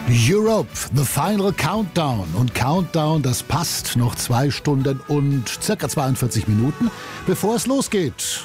Europe, The Final Countdown. Und Countdown, das passt noch 2 Stunden und circa 42 Minuten, bevor es losgeht.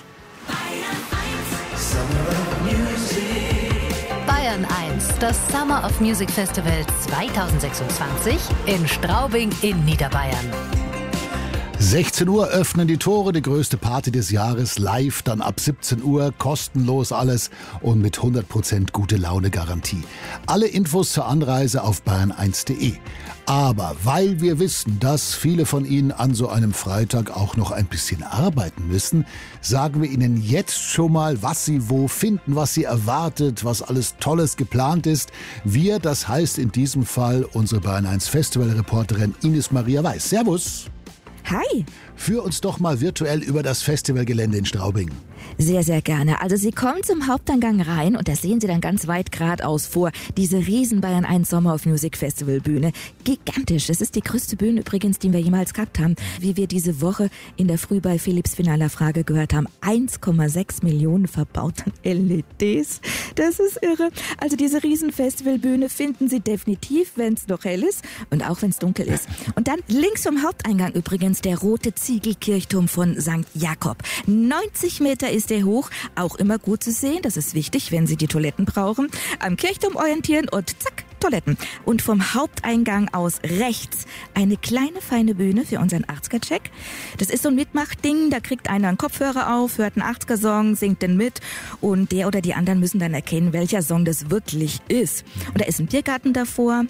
Bayern 1, das Summer of Music Festival 2026 in Straubing in Niederbayern. 16 Uhr öffnen die Tore, die größte Party des Jahres, live dann ab 17 Uhr, kostenlos alles und mit 100% gute Laune Garantie. Alle Infos zur Anreise auf bayern1.de. Aber weil wir wissen, dass viele von Ihnen an so einem Freitag auch noch ein bisschen arbeiten müssen, sagen wir Ihnen jetzt schon mal, was Sie wo finden, was Sie erwartet, was alles Tolles geplant ist. Wir, das heißt in diesem Fall unsere Bayern 1 Festival-Reporterin Ines Maria Weiß. Servus! Hi! Führ uns doch mal virtuell über das Festivalgelände in Straubing. Sehr, sehr gerne. Also Sie kommen zum Haupteingang rein und da sehen Sie dann ganz weit geradeaus vor diese riesen Bayern 1 Summer of Music Festival Bühne. Gigantisch. Das ist die größte Bühne übrigens, die wir jemals gehabt haben. Wie wir diese Woche in der Früh bei Philipps finaler Frage gehört haben. 1,6 Millionen verbauten LEDs. Das ist irre. Also diese riesen Festivalbühne finden Sie definitiv, wenn es noch hell ist und auch wenn es dunkel ist. Und dann links vom Haupteingang übrigens der rote Ziegelkirchturm von St. Jakob. 90 Meter ist er hoch, auch immer gut zu sehen, das ist wichtig, wenn Sie die Toiletten brauchen. Am Kirchturm orientieren und zack, Toiletten. Und vom Haupteingang aus rechts eine kleine, feine Bühne für unseren 80er-Check. Das ist so ein Mitmachding, da kriegt einer einen Kopfhörer auf, hört einen 80er-Song, singt den mit und der oder die anderen müssen dann erkennen, welcher Song das wirklich ist. Und da ist ein Biergarten davor,